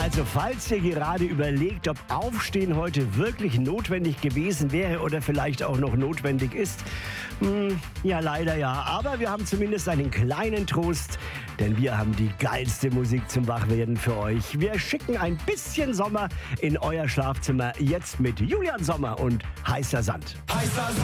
Also falls ihr gerade überlegt, ob Aufstehen heute wirklich notwendig gewesen wäre oder vielleicht auch noch notwendig ist, ja leider ja, aber wir haben zumindest einen kleinen Trost, denn wir haben die geilste Musik zum Wachwerden für euch. Wir schicken ein bisschen Sommer in euer Schlafzimmer jetzt mit Julian Sommer und Heißer Sand. Heißer Sand.